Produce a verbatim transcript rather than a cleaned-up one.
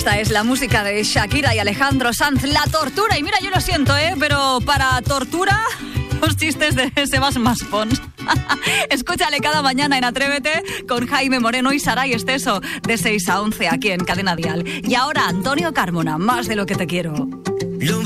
Esta es la música de Shakira y Alejandro Sanz, La Tortura. Y mira, yo lo siento, ¿eh? Pero para tortura, los chistes de Sebas Maspons. Escúchale cada mañana en Atrévete con Jaime Moreno y Saray Esteso, de seis a once aquí en Cadena Dial. Y ahora Antonio Carmona, Más de lo que te quiero.